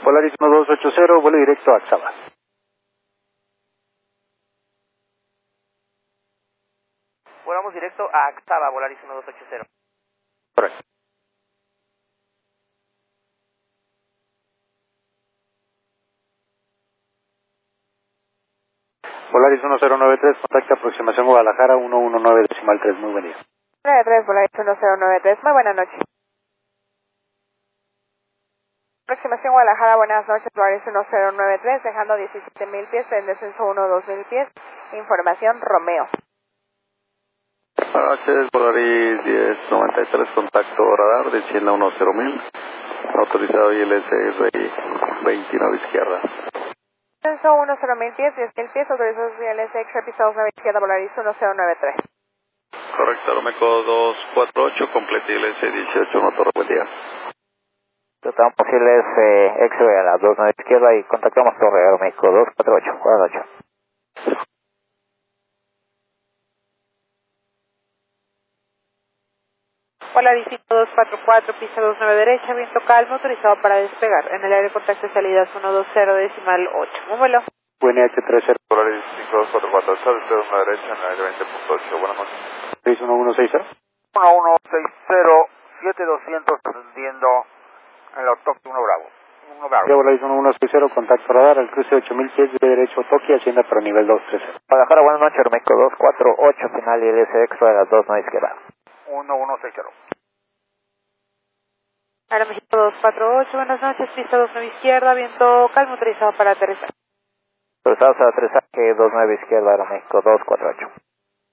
Polaris 1280, vuelo directo a Axaba. Volamos directo a Axaba, Volaris 1280. Correcto. Polaris 1093, contacta aproximación Guadalajara 119.3, muy buen día. 93, Polaris 1093, muy buenas noches. Aproximación Guadalajara, buenas noches, Polaris 1093, dejando 17.000 pies, en descenso 1-2.000 pies, información Romeo. Buenas noches, Polaris 1093, contacto radar de 100 a 10.000, autorizado ILS 29 izquierda. Descenso 1-0.000 pies, 10.000 pies, autorizados ILS X-Ray, pisados 9 izquierda, Polaris 1093. Correcto, Aeromeco 248, complete ILS 18, motor, buen día. Tratamos ILS X-Ray a la 29 izquierda y contactamos Torre Aeroméxico 248, buenas noches. Polaris 244, pista 29 derecha, viento calmo, autorizado para despegar. En el área de contacto de salidas 120.8. Un vuelo. UNH30, Polaris 5244, está usted a una derecha en el 20.8, buenas noches. Polaris 1160. 1160, 7200, descendiendo en la Tokio 1 Bravo. 1 Bravo. Polaris 1160, contacto radar, al cruce de 8.000 pies de derecho Tokio, hacienda para nivel 230. Guadalajara, buenas noches, Aeroméxico 248, final ILS X-Ray a la 29 izquierda. 1160. Aeroméxico 248, buenas noches, pista 29 izquierda, viento calmo, autorizado para aterrizar. Autorizados a aterrizaje 29 izquierda, Aeroméxico 248.